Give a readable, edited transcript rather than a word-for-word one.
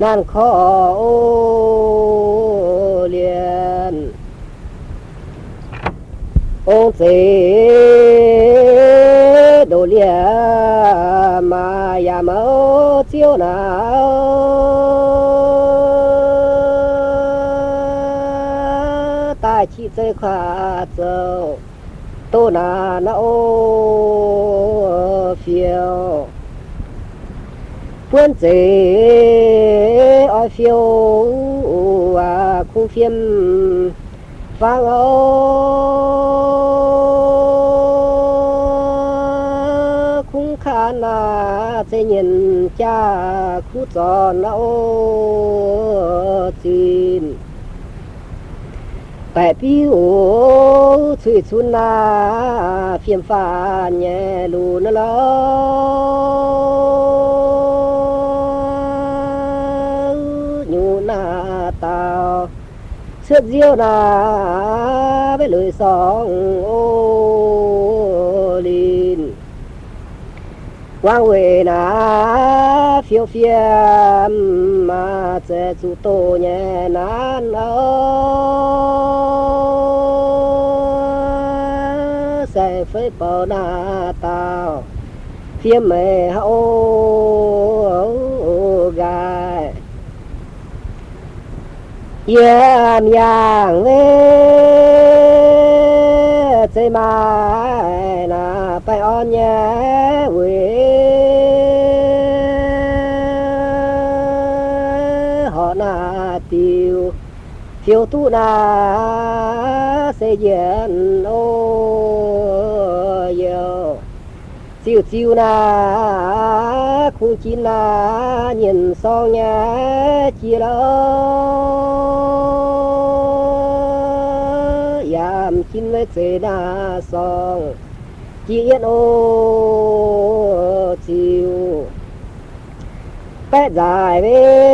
nan khó liền ông dễ đồ liền mà ya mơ chiếu nào ta chỉ chơi khá dâu tô nà nó phiêu quân dễ ở phiêu khung phim vang khung khá nà dễ nhìn cha khu gió nó chín tại piu chui chun na phiền pha nhẹ lù nó lo nhu na tao sướt diêu na với lời song ô lin quang huệ na phiêu phiêm mà sẽ chú tô nhẹ nan sẽ phải bỏ na tao phiêm mẹ hậu gai yếm yang chơi mai na phải on nhé họ na tiêu phiêu tu na sẽ diễn ô yêu chiều chiều na khung chín na nhìn song nhé chia lo yam chín với chế na song chỉ yên ô chiều bé dài với